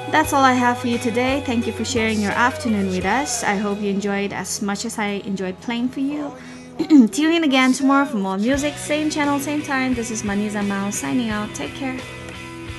That's all I have for you today. Thank you for sharing your afternoon with us. I hope you enjoyed as much as I enjoyed playing for you. Tune in again tomorrow for more music, same channel, same time. This is Maniza Mao signing out. Take care.